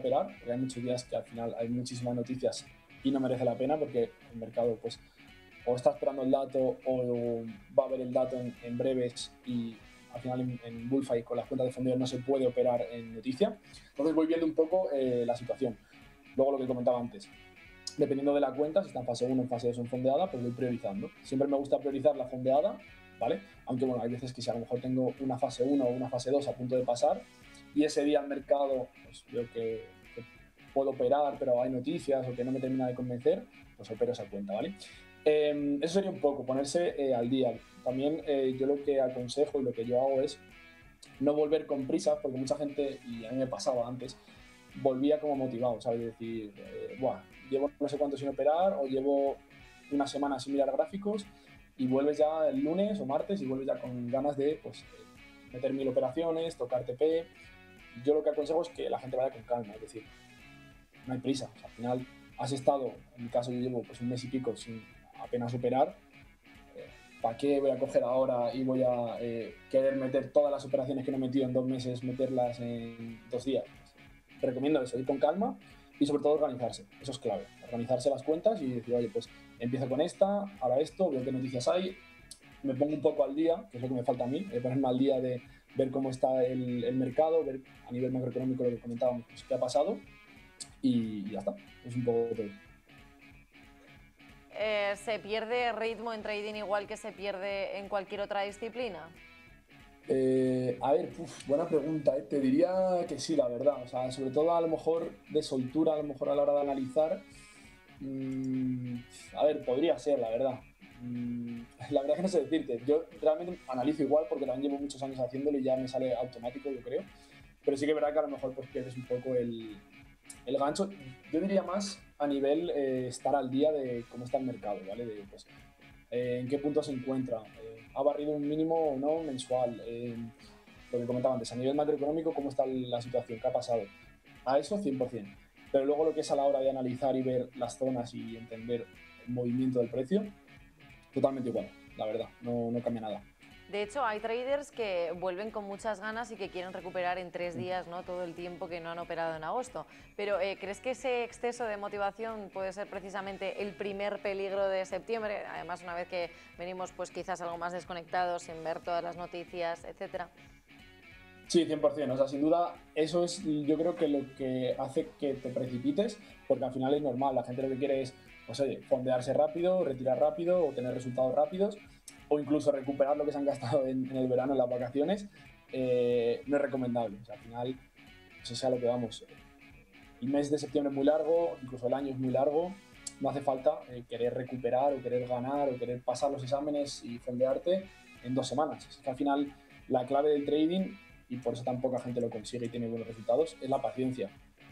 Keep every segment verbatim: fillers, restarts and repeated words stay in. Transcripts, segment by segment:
operar, porque hay muchos días que al final hay muchísimas noticias y no merece la pena porque el mercado pues o está esperando el dato o va a ver el dato en, en breves y al final en, en Bullfight con las cuentas de fondeo no se puede operar en noticia. Entonces voy viendo un poco eh, la situación. Luego lo que comentaba antes, dependiendo de la cuenta, si está en fase uno, en fase dos o en fondeada, pues voy priorizando. Siempre me gusta priorizar la fondeada, ¿vale? Aunque bueno, hay veces que si a lo mejor tengo una fase uno o una fase dos a punto de pasar y ese día el mercado, pues veo que, que puedo operar, pero hay noticias o que no me termina de convencer, pues opero esa cuenta, ¿vale? Eh, eso sería un poco, ponerse eh, al día. También eh, yo lo que aconsejo y lo que yo hago es no volver con prisas, porque mucha gente, y a mí me pasaba antes, volvía como motivado, ¿sabes? Decir, eh, Buah, llevo no sé cuánto sin operar o llevo una semana sin mirar gráficos y vuelves ya el lunes o martes y vuelves ya con ganas de pues, meter mil operaciones, tocar T P. Yo lo que aconsejo es que la gente vaya con calma, es decir, no hay prisa. O sea, al final has estado, en mi caso yo llevo pues, un mes y pico sin apenas operar. Eh, ¿Para qué voy a coger ahora y voy a eh, querer meter todas las operaciones que no he metido en dos meses, meterlas en dos días? Recomiendo eso, ir con calma y sobre todo organizarse, eso es clave, organizarse las cuentas y decir, oye, pues empiezo con esta, ahora esto, veo qué noticias hay, me pongo un poco al día, que es lo que me falta a mí, eh, ponerme al día de ver cómo está el, el mercado, ver a nivel macroeconómico lo que comentábamos, pues, qué ha pasado y, y ya está, es un poco todo. Eh, ¿Se pierde ritmo en trading igual que se pierde en cualquier otra disciplina? Eh, a ver, uf, buena pregunta, ¿eh? Te diría que sí, la verdad. O sea, sobre todo a lo mejor de soltura, a lo mejor a la hora de analizar. Mmm, a ver, podría ser, la verdad. Mm, la verdad que no sé decirte. Yo realmente analizo igual porque también llevo muchos años haciéndolo y ya me sale automático, yo creo. Pero sí que es verdad que a lo mejor pues pierdes un poco el, el gancho. Yo diría más a nivel eh, estar al día de cómo está el mercado, ¿vale? De, pues, eh, en qué punto se encuentra, eh, ha barrido un mínimo o no mensual, eh, lo que comentaba antes, a nivel macroeconómico, cómo está la situación, qué ha pasado. A eso cien por ciento. Pero luego lo que es a la hora de analizar y ver las zonas y entender el movimiento del precio, totalmente igual, la verdad, no, no cambia nada. De hecho, hay traders que vuelven con muchas ganas y que quieren recuperar en tres días, ¿no?, todo el tiempo que no han operado en agosto. Pero eh, ¿crees que ese exceso de motivación puede ser precisamente el primer peligro de septiembre? Además, una vez que venimos pues quizás algo más desconectados, sin ver todas las noticias, etcétera. Sí, cien por ciento. O sea, sin duda, eso es yo creo que lo que hace que te precipites, porque al final es normal. La gente lo que quiere es, pues oye, fondearse rápido, retirar rápido o tener resultados rápidos o incluso recuperar lo que se han gastado en, en el verano, en las vacaciones. Eh, no es recomendable. O sea, al final, pues eso es a lo que vamos. El mes de septiembre es muy largo, incluso el año es muy largo. No hace falta eh, querer recuperar o querer ganar o querer pasar los exámenes y fondearte en dos semanas. Es que al final la clave del trading, y por eso tan poca gente lo consigue y tiene buenos resultados, es la paciencia.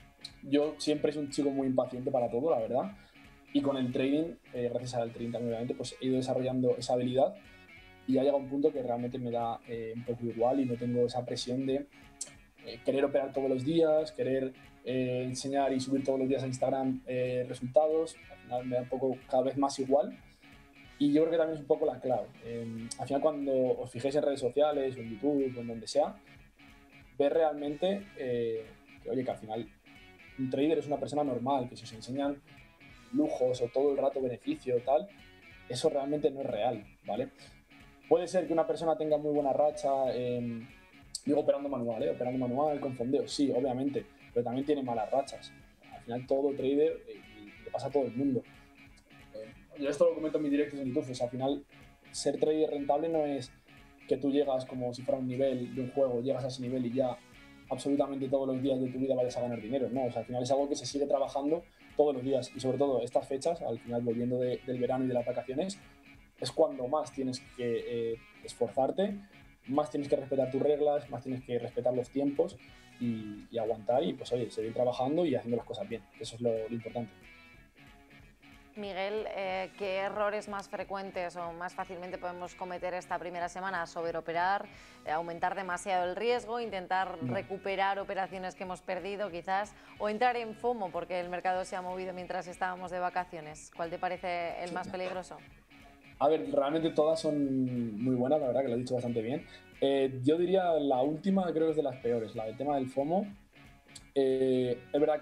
Yo siempre he sido un chico muy impaciente para todo, la verdad, y con el trading, eh, gracias al trading también obviamente, pues he ido desarrollando esa habilidad y ha llegado a un punto que realmente me da eh, un poco igual y no tengo esa presión de eh, querer operar todos los días, querer eh, enseñar y subir todos los días a Instagram eh, resultados. Al final me da un poco cada vez más igual y yo creo que también es un poco la clave. Eh, al final cuando os fijéis en redes sociales o en YouTube o en donde sea, ver realmente eh, que, oye, que al final un trader es una persona normal, que si os enseñan lujos o todo el rato beneficio o tal, eso realmente no es real, ¿vale? Puede ser que una persona tenga muy buena racha, eh, digo operando manual, ¿eh? Operando manual, con fondeo, sí, obviamente, pero también tiene malas rachas. Al final todo trader, eh, y le pasa a todo el mundo. Eh, yo esto lo comento en mis directos en YouTube, o sea, al final ser trader rentable no es que tú llegas como si fuera un nivel de un juego, llegas a ese nivel y ya absolutamente todos los días de tu vida vayas a ganar dinero, no, o sea, al final es algo que se sigue trabajando todos los días y sobre todo estas fechas, al final volviendo de, del verano y de las vacaciones, es cuando más tienes que eh, esforzarte, más tienes que respetar tus reglas, más tienes que respetar los tiempos y, y aguantar y pues oye, seguir trabajando y haciendo las cosas bien, eso es lo, lo importante. Miguel, eh, ¿qué errores más frecuentes o más fácilmente podemos cometer esta primera semana? Sobreoperar, eh, aumentar demasiado el riesgo, intentar No. recuperar operaciones que hemos perdido quizás, o entrar en FOMO porque el mercado se ha movido mientras estábamos de vacaciones. ¿Cuál te parece el más peligroso? A ver, realmente todas son muy buenas, la verdad que lo he dicho bastante bien. Eh, yo diría la última, creo que es de las peores, la del tema del FOMO. Eh, es verdad